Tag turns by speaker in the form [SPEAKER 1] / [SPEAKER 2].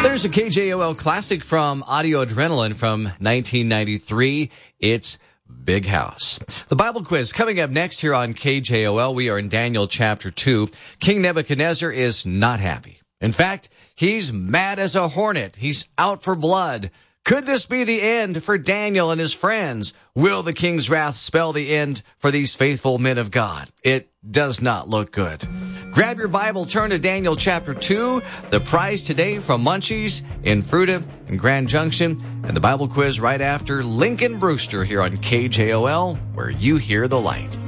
[SPEAKER 1] There's a KJOL classic from Audio Adrenaline from 1993. It's Big House. The Bible quiz coming up next here on KJOL. We are in Daniel chapter 2. King Nebuchadnezzar is not happy. In fact, he's mad as a hornet. He's out for blood. Could this be the end for Daniel and his friends? Will the king's wrath spell the end for these faithful men of God? It does not look good. Grab your Bible, turn to Daniel chapter 2. The prize today from Munchies in Fruita and Grand Junction. And the Bible quiz right after Lincoln Brewster here on KJOL, where you hear the light.